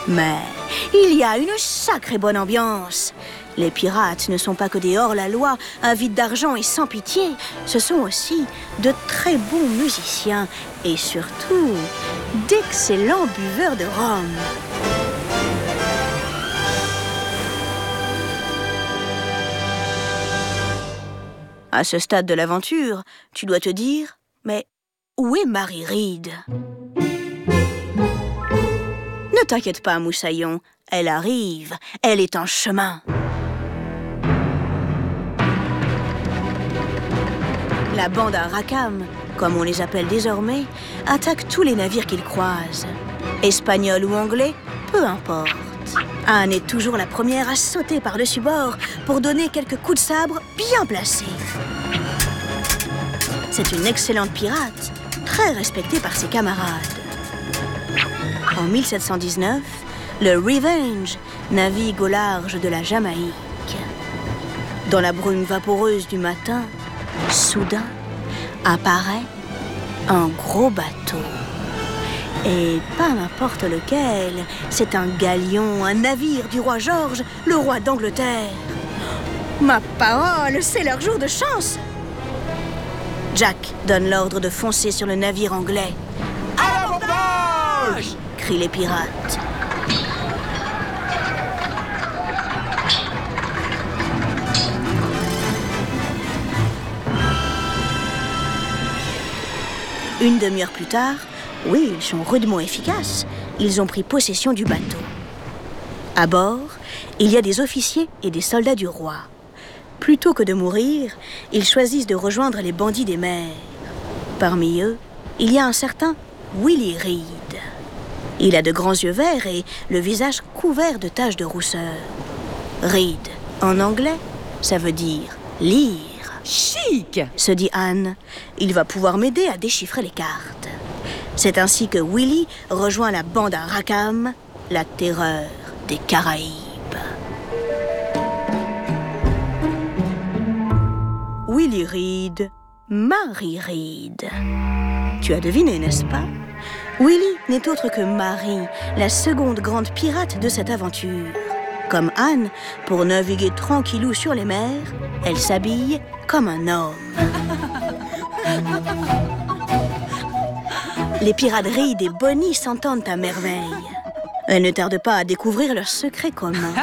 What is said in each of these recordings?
Mais il y a une sacrée bonne ambiance. Les pirates ne sont pas que des hors-la-loi, avides d'argent et sans pitié. Ce sont aussi de très bons musiciens et surtout d'excellents buveurs de rhum. À ce stade de l'aventure, tu dois te dire, mais où est Mary Read? Ne t'inquiète pas, Moussaillon, elle arrive, elle est en chemin. La bande à Rackham, comme on les appelle désormais, attaque tous les navires qu'ils croisent. Espagnols ou anglais, peu importe. Anne est toujours la première à sauter par-dessus bord pour donner quelques coups de sabre bien placés. C'est une excellente pirate, très respectée par ses camarades. En 1719, le Revenge navigue au large de la Jamaïque. Dans la brume vaporeuse du matin, soudain apparaît un gros bateau. Et pas n'importe lequel, c'est un galion, un navire du roi George, le roi d'Angleterre. Ma parole, c'est leur jour de chance! Jack donne l'ordre de foncer sur le navire anglais. À l'abordage! Crient les pirates. Une demi-heure plus tard, oui, ils sont rudement efficaces. Ils ont pris possession du bateau. À bord, il y a des officiers et des soldats du roi. Plutôt que de mourir, ils choisissent de rejoindre les bandits des mers. Parmi eux, il y a un certain Willie Reed. Il a de grands yeux verts et le visage couvert de taches de rousseur. Reed, en anglais, ça veut dire lire. Chic! Se dit Anne. Il va pouvoir m'aider à déchiffrer les cartes. C'est ainsi que Willie rejoint la bande à Rackham, la terreur des Caraïbes. Willie Reed, Mary Read. Tu as deviné, n'est-ce pas? Willie n'est autre que Mary, la seconde grande pirate de cette aventure. Comme Anne, pour naviguer tranquillou sur les mers, elle s'habille comme un homme. Les pirates Reed et Bonnie s'entendent à merveille. Elles ne tardent pas à découvrir leur secret commun.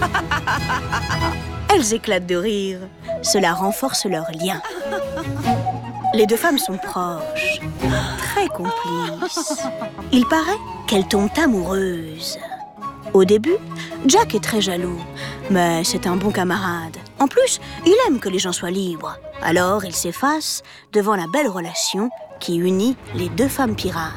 Elles éclatent de rire. Cela renforce leur lien. Les deux femmes sont proches, très complices. Il paraît qu'elles tombent amoureuses. Au début, Jack est très jaloux, mais c'est un bon camarade. En plus, il aime que les gens soient libres. Alors, il s'efface devant la belle relation qui unit les deux femmes pirates.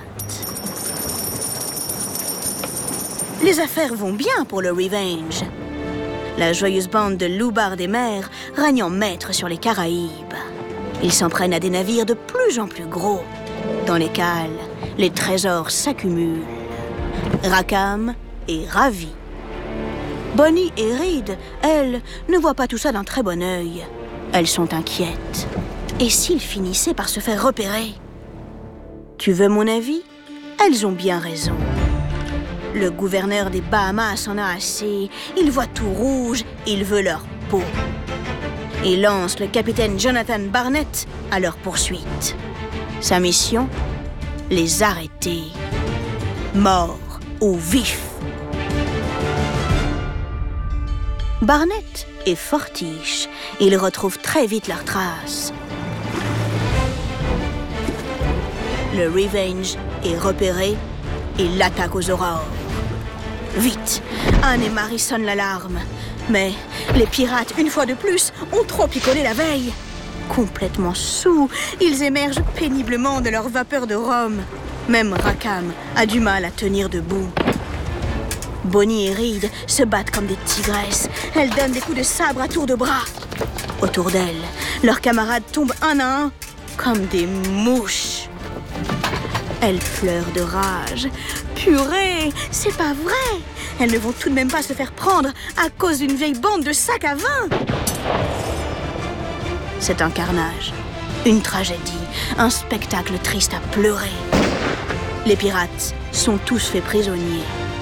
Les affaires vont bien pour le Revenge. La joyeuse bande de loupards des mers règne en maître sur les Caraïbes. Ils s'en prennent à des navires de plus en plus gros. Dans les cales, les trésors s'accumulent. Rackham est ravi. Bonnie et Reed, elles, ne voient pas tout ça d'un très bon œil. Elles sont inquiètes. Et s'ils finissaient par se faire repérer? Tu veux mon avis? Elles ont bien raison. Le gouverneur des Bahamas en a assez. Il voit tout rouge, il veut leur peau. Il lance le capitaine Jonathan Barnett à leur poursuite. Sa mission? Les arrêter. Mort ou vif. Barnett est fortiche. Ils retrouvent très vite leurs traces. Le Revenge est repéré et l'attaque aux aurores. Vite, Anne et Mary sonnent l'alarme. Mais les pirates, une fois de plus, ont trop picolé la veille. Complètement saouls, ils émergent péniblement de leur vapeur de rhum. Même Rackham a du mal à tenir debout. Bonnie et Reed se battent comme des tigresses. Elles donnent des coups de sabre à tour de bras. Autour d'elles, leurs camarades tombent un à un comme des mouches. Elles pleurent de rage. Purée, c'est pas vrai! Elles ne vont tout de même pas se faire prendre à cause d'une vieille bande de sacs à vin! C'est un carnage, une tragédie, un spectacle triste à pleurer. Les pirates sont tous faits prisonniers.